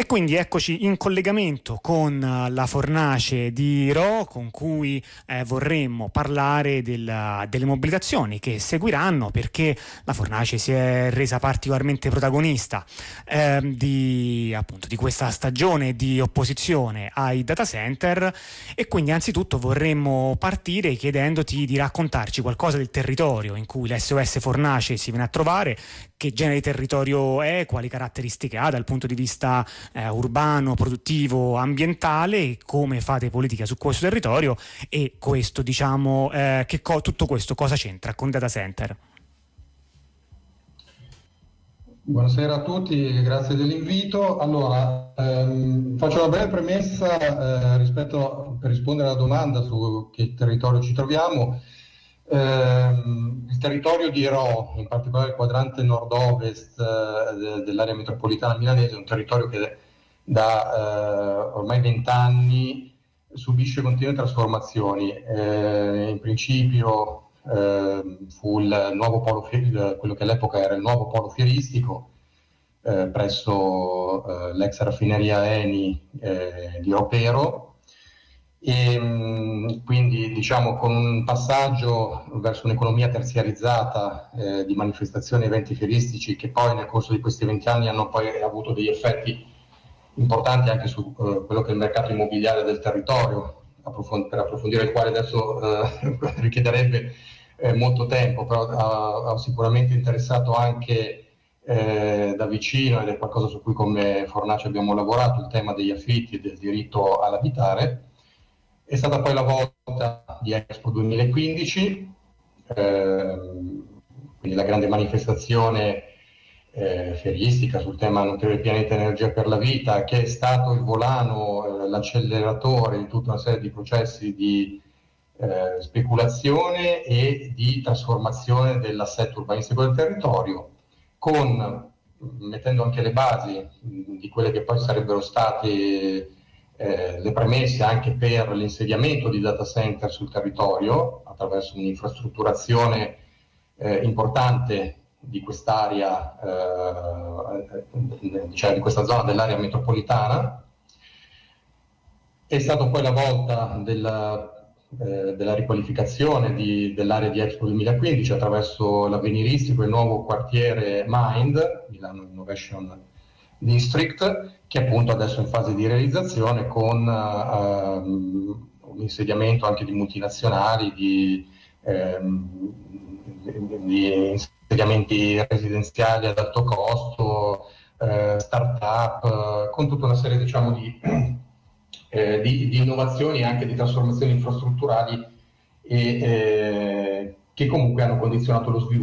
E quindi eccoci in collegamento con la fornace di Rho, con cui vorremmo parlare delle mobilitazioni che seguiranno, perché la fornace si è resa particolarmente protagonista appunto, di questa stagione di opposizione ai data center. E quindi anzitutto vorremmo partire chiedendoti di raccontarci qualcosa del territorio in cui l'SOS Fornace si viene a trovare, che genere di territorio è, quali caratteristiche ha dal punto di vista urbano, produttivo, ambientale, e come fate politica su questo territorio, e questo, diciamo, tutto questo cosa c'entra con data center? Buonasera a tutti, grazie dell'invito. Allora, faccio una breve premessa per rispondere alla domanda su che territorio ci troviamo. Il territorio di Rho, in particolare il quadrante nord-ovest dell'area metropolitana milanese, è un territorio che da ormai 20 anni subisce continue trasformazioni. In principio fu il nuovo polo, quello che all'epoca era il nuovo polo fieristico presso l'ex raffineria Eni di Ropero, e quindi diciamo con un passaggio verso un'economia terziarizzata di manifestazioni e eventi fieristici che poi nel corso di questi 20 anni hanno poi avuto degli effetti importanti anche su quello che è il mercato immobiliare del territorio, per approfondire il quale adesso richiederebbe molto tempo, però ha sicuramente interessato anche da vicino, ed è qualcosa su cui come Fornace abbiamo lavorato, il tema degli affitti e del diritto all'abitare. È stata poi la volta di Expo 2015, quindi la grande manifestazione fieristica sul tema Nutrile Pianeta Energia per la Vita, che è stato il volano, l'acceleratore di tutta una serie di processi di speculazione e di trasformazione dell'assetto urbanistico del territorio, mettendo anche le basi di quelle che poi sarebbero state le premesse anche per l'insediamento di data center sul territorio attraverso un'infrastrutturazione importante di quest'area, cioè di questa zona dell'area metropolitana. È stata poi la volta della riqualificazione dell'area di Expo 2015 attraverso l'avveniristico e il nuovo quartiere Mind, Milano Innovation District, che appunto adesso è in fase di realizzazione con un insediamento anche di multinazionali, di insediamenti residenziali ad alto costo, start-up, con tutta una serie, diciamo, di innovazioni e anche di trasformazioni infrastrutturali che comunque hanno condizionato lo sviluppo